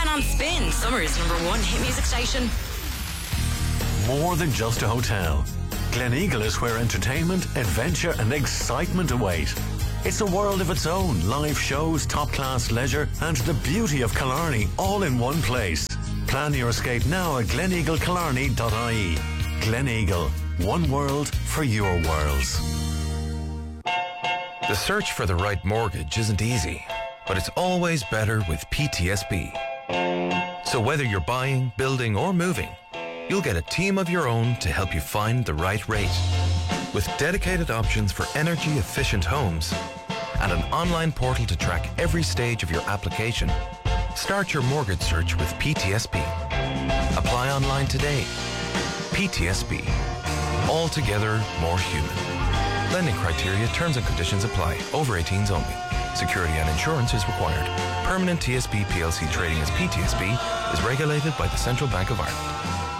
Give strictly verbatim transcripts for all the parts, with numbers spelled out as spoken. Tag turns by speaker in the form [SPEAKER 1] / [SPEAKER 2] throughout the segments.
[SPEAKER 1] on Spin, Summer's number one hit music station.
[SPEAKER 2] More than just a hotel, Gleneagle is where entertainment, adventure and excitement await. It's a world of its own, live shows, top-class leisure and the beauty of Killarney all in one place. Plan your escape now at gleneagle killarney dot I E. Gleneagle, one world for your worlds.
[SPEAKER 3] The search for the right mortgage isn't easy, but it's always better with P T S B. So whether you're buying, building or moving, you'll get a team of your own to help you find the right rate. With dedicated options for energy-efficient homes and an online portal to track every stage of your application, start your mortgage search with P T S B. Apply online today. P T S B. Altogether more human. Lending criteria, terms and conditions apply. Over eighteens only. Security and insurance is required. Permanent T S B P L C trading as P T S B is regulated by the Central Bank of Ireland.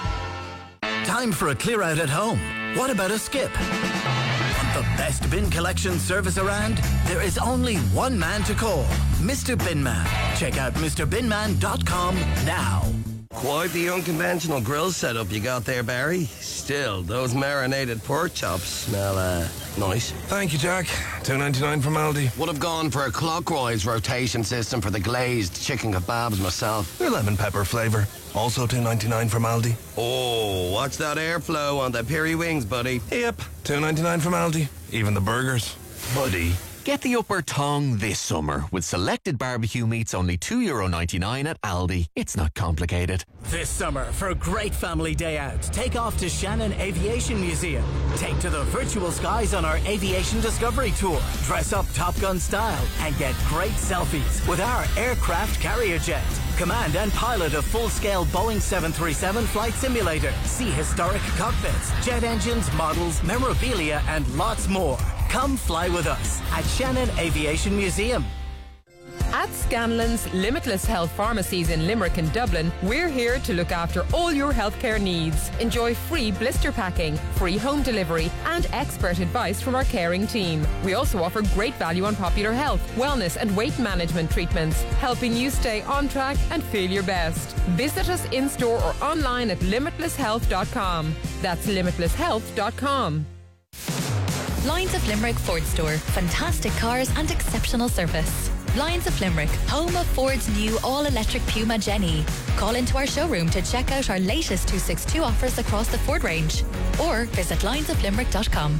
[SPEAKER 4] Time for a clear out at home. What about a skip? Want the best bin collection service around? There is only one man to call, Mister Binman. Check out Mr binman dot com now.
[SPEAKER 5] Quite the unconventional grill setup you got there, Barry. Still, those marinated pork chops smell, uh, nice.
[SPEAKER 3] Thank you, Jack. two ninety-nine from Aldi.
[SPEAKER 5] Would have gone for a clockwise rotation system for the glazed chicken kebabs myself.
[SPEAKER 3] They're lemon pepper flavour. Also two ninety-nine from Aldi.
[SPEAKER 5] Oh, watch that airflow on the peri wings, buddy.
[SPEAKER 3] Yep, two ninety-nine from Aldi. Even the burgers.
[SPEAKER 6] Buddy. Get the upper tongue this summer with selected barbecue meats only two euro ninety-nine at Aldi. It's not complicated.
[SPEAKER 4] This summer, for a great family day out, take off to Shannon Aviation Museum. Take to the virtual skies on our Aviation Discovery Tour. Dress up Top Gun style and get great selfies with our aircraft carrier jet. Command and pilot a full-scale Boeing seven thirty-seven flight simulator. See historic cockpits, jet engines, models, memorabilia and lots more. Come fly with us at Shannon Aviation Museum.
[SPEAKER 7] At Scanlon's Limitless Health Pharmacies in Limerick and Dublin, we're here to look after all your healthcare needs. Enjoy free blister packing, free home delivery and expert advice from our caring team. We also offer great value on popular health, wellness and weight management treatments, helping you stay on track and feel your best. Visit us in-store or online at limitless health dot com. That's limitless health dot com.
[SPEAKER 8] Lions of Limerick Ford Store. Fantastic cars and exceptional service. Lions of Limerick, home of Ford's new all-electric Puma Jenny. Call into our showroom to check out our latest two sixty-two offers across the Ford range. Or visit lions of limerick dot com.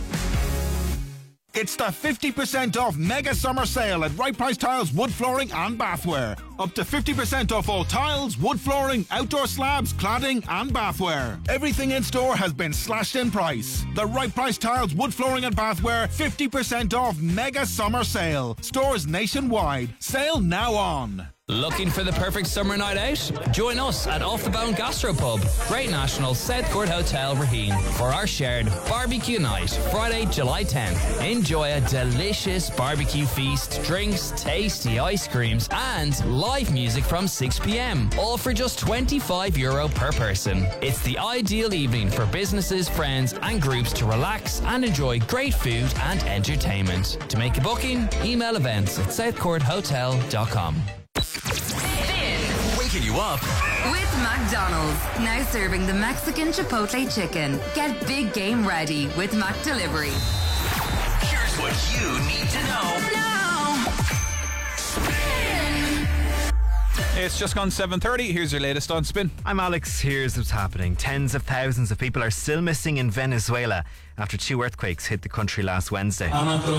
[SPEAKER 9] It's the fifty percent off mega summer sale at Right Price Tiles, wood flooring and bathware. Up to fifty percent off all tiles, wood flooring, outdoor slabs, cladding and bathware. Everything in store has been slashed in price. The Right Price Tiles, wood flooring and bathware fifty percent off mega summer sale. Stores nationwide. Sale now on.
[SPEAKER 10] Looking for the perfect summer night out? Join us at Off the Bone Gastropub, Great National South Court Hotel, Raheen, for our shared barbecue night, Friday, July tenth. Enjoy a delicious barbecue feast, drinks, tasty ice creams, and live music from six p.m. All for just twenty-five euro per person. It's the ideal evening for businesses, friends, and groups to relax and enjoy great food and entertainment. To make a booking, email events at south court hotel dot com.
[SPEAKER 6] Waking you up
[SPEAKER 11] with McDonald's, now serving the Mexican Chipotle chicken. Get big game ready with Mac Delivery.
[SPEAKER 6] Here's what you need to know
[SPEAKER 11] now.
[SPEAKER 12] It's just gone seven thirty. Here's your latest on Spin.
[SPEAKER 13] I'm Alex. Here's what's happening. Tens of thousands of people are still missing in Venezuela after two earthquakes hit the country last Wednesday.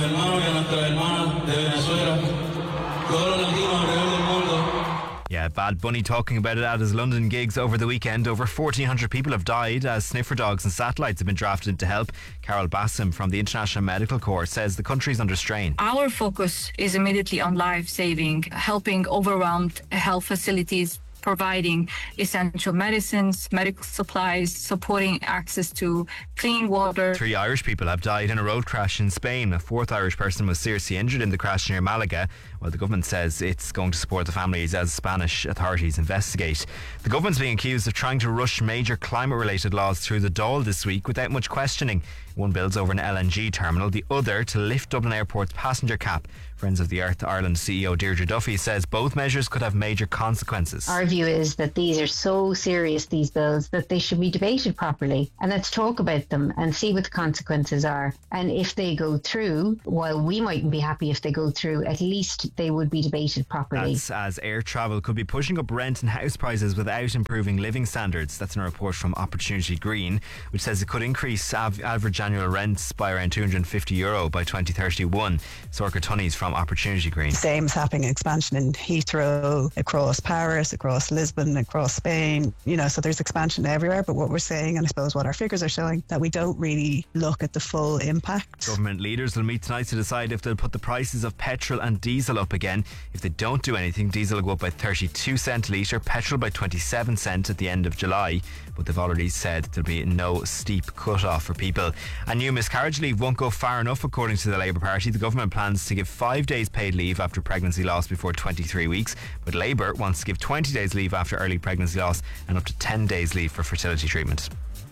[SPEAKER 13] Yeah, Bad Bunny talking about it at his London gigs over the weekend. Over fourteen hundred people have died as sniffer dogs and satellites have been drafted to help. Carol Bassam from the International Medical Corps says the country's under strain.
[SPEAKER 14] Our focus is immediately on life-saving, helping overwhelmed health facilities, providing essential medicines, medical supplies, supporting access to clean water.
[SPEAKER 13] Three Irish people have died in a road crash in Spain. A fourth Irish person was seriously injured in the crash near Malaga, while the government says it's going to support the families as Spanish authorities investigate. The government's being accused of trying to rush major climate-related laws through the Dáil this week without much questioning. One builds over an L N G terminal, the other to lift Dublin Airport's passenger cap Friends of the Earth Ireland C E O Deirdre Duffy says both measures could have major consequences.
[SPEAKER 15] Our view is that these are so serious, these bills, that they should be debated properly. And let's talk about them and see what the consequences are. And if they go through, while we mightn't be happy if they go through, at least they would be debated properly.
[SPEAKER 13] That's as air travel could be pushing up rent and house prices without improving living standards. That's in a report from Opportunity Green, which says it could increase av- average annual rents by around two hundred fifty euro by twenty thirty-one. Sorka Tunney's from Opportunity Green.
[SPEAKER 16] Same is happening, expansion in Heathrow, across Paris, across Lisbon, across Spain, you know, so there's expansion everywhere. But what we're saying, and I suppose what our figures are showing, that we don't really look at the full impact.
[SPEAKER 13] Government leaders will meet tonight to decide if they'll put the prices of petrol and diesel up again. If they don't do anything, diesel will go up by thirty-two cents a litre, petrol by twenty-seven cents at the end of July. But they've already said there'll be no steep cut-off for people. A new miscarriage leave won't go far enough, according to the Labour Party. The government plans to give five days paid leave after pregnancy loss before twenty-three weeks, but Labour wants to give twenty days leave after early pregnancy loss and up to ten days leave for fertility treatment.